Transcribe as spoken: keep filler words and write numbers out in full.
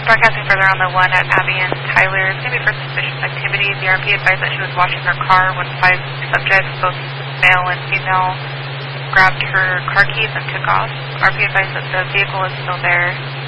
Broadcasting further on the one at Abby and Tyler. It's going to be for suspicious activity. The R P advised that she was washing her car when five subjects, both male and female, grabbed her car keys and took off. R P advised that the vehicle is still there.